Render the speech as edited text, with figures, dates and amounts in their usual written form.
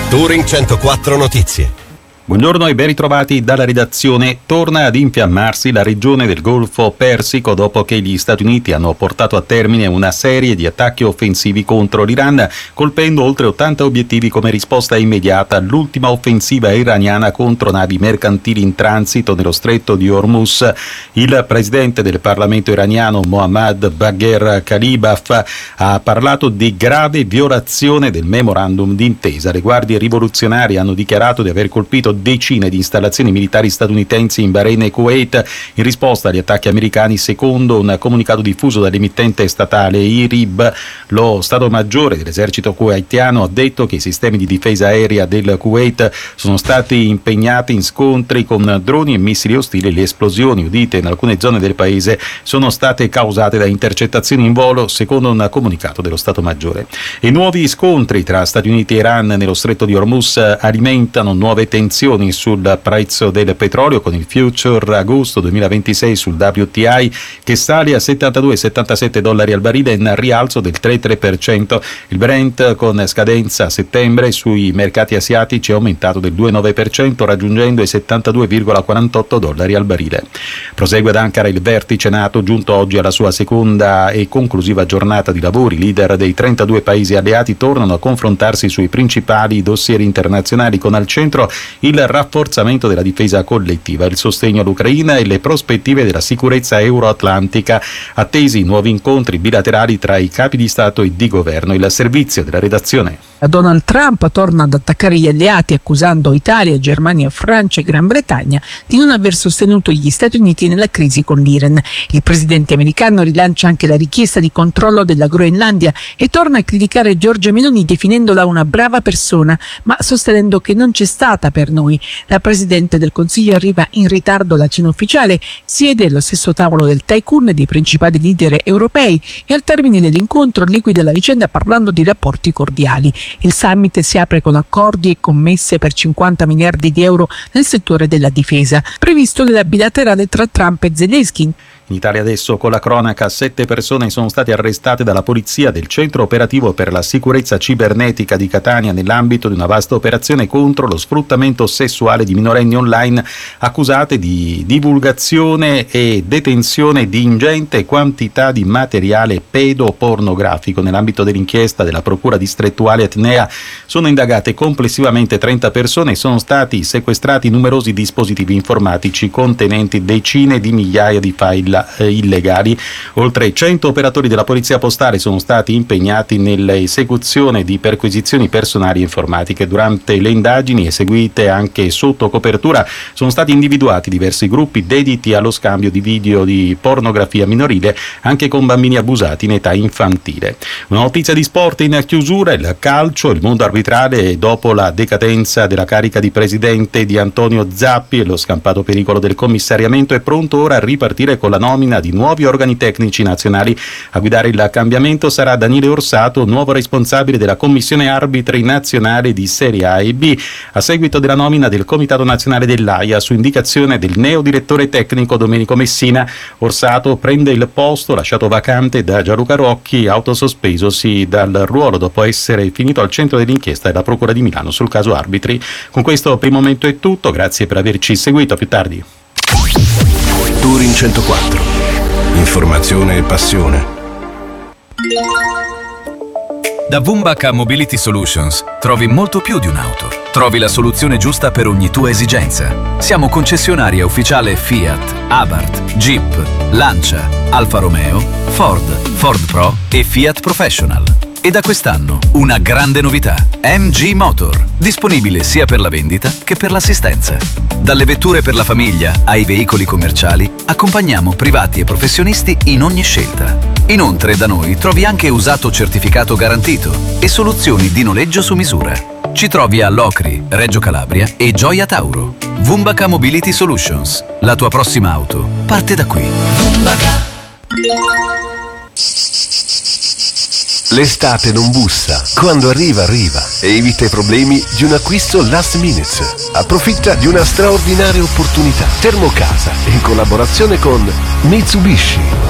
Touring 104 Notizie. Buongiorno e ben ritrovati dalla redazione. Torna ad infiammarsi la regione del Golfo Persico dopo che gli Stati Uniti hanno portato a termine una serie di attacchi offensivi contro l'Iran, colpendo oltre 80 obiettivi come risposta immediata all'ultima offensiva iraniana contro navi mercantili in transito nello stretto di Hormuz. Il presidente del Parlamento iraniano Mohammad Bagher Khalibaf ha parlato di grave violazione del memorandum d'intesa. Le guardie rivoluzionarie hanno dichiarato di aver colpito decine di installazioni militari statunitensi in Bahrain e Kuwait in risposta agli attacchi americani, secondo un comunicato diffuso dall'emittente statale IRIB. Lo Stato Maggiore dell'esercito kuwaitiano ha detto che i sistemi di difesa aerea del Kuwait sono stati impegnati in scontri con droni e missili ostili. Le esplosioni udite in alcune zone del paese sono state causate da intercettazioni in volo, secondo un comunicato dello Stato Maggiore. E nuovi scontri tra Stati Uniti e Iran nello stretto di Hormuz alimentano nuove tensioni sul prezzo del petrolio, con il future agosto 2026 sul WTI che sale a $72,77 al barile, in rialzo del 3,3%. Il Brent, con scadenza a settembre sui mercati asiatici, è aumentato del 2,9%, raggiungendo i $72,48 al barile. Prosegue ad Ankara il vertice NATO, giunto oggi alla sua seconda e conclusiva giornata di lavori. I leader dei 32 paesi alleati tornano a confrontarsi sui principali dossier internazionali, con al centro il rafforzamento della difesa collettiva, il sostegno all'Ucraina e le prospettive della sicurezza euroatlantica. Attesi nuovi incontri bilaterali tra i capi di Stato e di governo. Il servizio della redazione. Donald Trump torna ad attaccare gli alleati, accusando Italia, Germania, Francia e Gran Bretagna di non aver sostenuto gli Stati Uniti nella crisi con l'Iran. Il presidente americano rilancia anche la richiesta di controllo della Groenlandia e torna a criticare Giorgia Meloni, definendola una brava persona, ma sostenendo che non c'è stata per noi. La Presidente del Consiglio arriva in ritardo alla cena ufficiale, siede allo stesso tavolo del tycoon e dei principali leader europei e al termine dell'incontro liquida la vicenda parlando di rapporti cordiali. Il summit si apre con accordi e commesse per 50 miliardi di euro nel settore della difesa, previsto nella bilaterale tra Trump e Zelensky. In Italia adesso, con la cronaca, 7 persone sono state arrestate dalla polizia del Centro Operativo per la Sicurezza Cibernetica di Catania nell'ambito di una vasta operazione contro lo sfruttamento sessuale di minorenni online, accusate di divulgazione e detenzione di ingente quantità di materiale pedopornografico. Nell'ambito dell'inchiesta della Procura distrettuale Etnea sono indagate complessivamente 30 persone e sono stati sequestrati numerosi dispositivi informatici contenenti decine di migliaia di file illegali. Oltre 100 operatori della Polizia Postale sono stati impegnati nell'esecuzione di perquisizioni personali e informatiche. Durante le indagini, eseguite anche sotto copertura, sono stati individuati diversi gruppi dediti allo scambio di video di pornografia minorile, anche con bambini abusati in età infantile. Una notizia di sport in chiusura: il calcio, il mondo arbitrale, dopo la decadenza della carica di presidente di Antonio Zappi e lo scampato pericolo del commissariamento, è pronto ora a ripartire con la nomina di nuovi organi tecnici nazionali. A guidare il cambiamento sarà Daniele Orsato, nuovo responsabile della Commissione Arbitri Nazionale di Serie A e B, a seguito della nomina del Comitato Nazionale dell'AIA su indicazione del neo direttore tecnico Domenico Messina. Orsato prende il posto lasciato vacante da Gianluca Rocchi, autosospesosi dal ruolo dopo essere finito al centro dell'inchiesta della Procura di Milano sul caso arbitri. Con questo per il momento è tutto, grazie per averci seguito, a più tardi. Touring 104. Informazione e passione. Da Vumbaka Mobility Solutions trovi molto più di un'auto. Trovi la soluzione giusta per ogni tua esigenza. Siamo concessionaria ufficiale Fiat, Abarth, Jeep, Lancia, Alfa Romeo, Ford Pro e Fiat Professional. E da quest'anno una grande novità: MG Motor, disponibile sia per la vendita che per l'assistenza. Dalle vetture per la famiglia ai veicoli commerciali, accompagniamo privati e professionisti in ogni scelta. Inoltre da noi trovi anche usato certificato garantito e soluzioni di noleggio su misura. Ci trovi a Locri, Reggio Calabria e Gioia Tauro. Vumbaka Mobility Solutions. La tua prossima auto parte da qui. Vumbaka. L'estate non bussa. Quando arriva, arriva. E evita i problemi di un acquisto last minute. Approfitta di una straordinaria opportunità. Termocasa, in collaborazione con Mitsubishi.